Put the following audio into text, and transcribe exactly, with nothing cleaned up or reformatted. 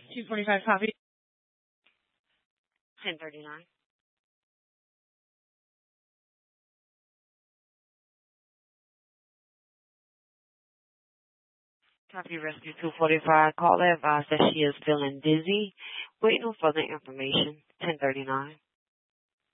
two forty-five copy. ten thirty-nine. Copy Rescue two forty-five. Caller advised that she is feeling dizzy. Waiting on further information. ten thirty-nine.